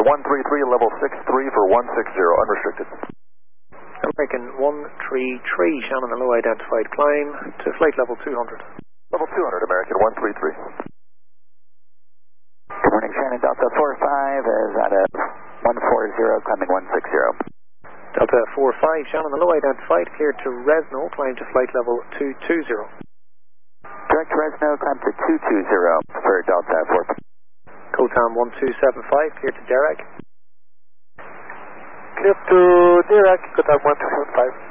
133, level 63 for 160, unrestricted. American 133, Shannon, a low identified climb to flight level 200. Level 200, American 133. Good morning, Shannon, Delta 45 is out of 140, climbing 160. Delta 45, Shannon, a low identified, cleared to Resno, climb to flight level 220. Direct Resno, climb to 220 for Delta 4. Cotam 1275, cleared to Derek. Clear to Derek, Cotam 1275.